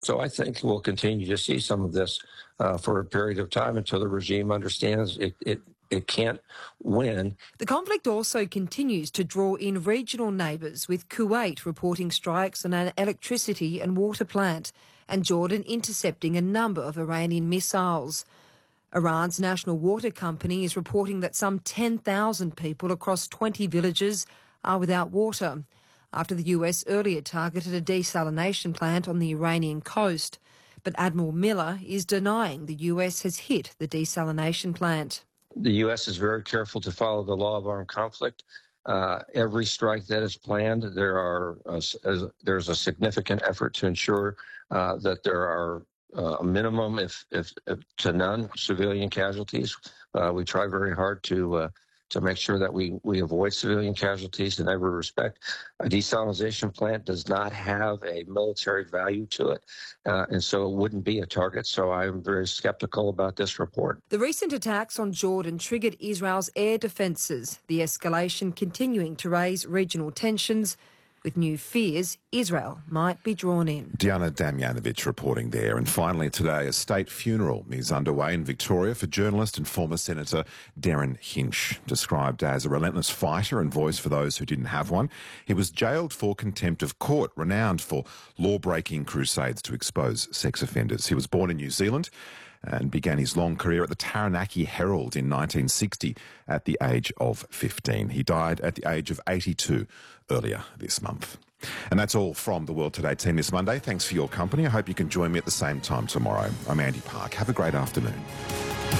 So I think we'll continue to see some of this for a period of time until the regime understands it can't win. The conflict also continues to draw in regional neighbours, with Kuwait reporting strikes on an electricity and water plant, and Jordan intercepting a number of Iranian missiles. Iran's national water company is reporting that some 10,000 people across 20 villages are without water, after the US earlier targeted a desalination plant on the Iranian coast. But Admiral Miller is denying the US has hit the desalination plant. The U.S. is very careful to follow the law of armed conflict. Every strike that is planned, there's a significant effort to ensure that there are a minimum, if to none, civilian casualties. We try very hard to make sure that we avoid civilian casualties in every respect. A desalination plant does not have a military value to it, and so it wouldn't be a target. So I'm very skeptical about this report. The recent attacks on Jordan triggered Israel's air defences, the escalation continuing to raise regional tensions, with new fears Israel might be drawn in. Diana Damjanovic reporting there. And finally today, a state funeral is underway in Victoria for journalist and former Senator Derryn Hinch. Described as a relentless fighter and voice for those who didn't have one, he was jailed for contempt of court, renowned for law-breaking crusades to expose sex offenders. He was born in New Zealand and began his long career at the Taranaki Herald in 1960 at the age of 15. He died at the age of 82 earlier this month. And that's all from the World Today team this Monday. Thanks for your company. I hope you can join me at the same time tomorrow. I'm Andy Park. Have a great afternoon.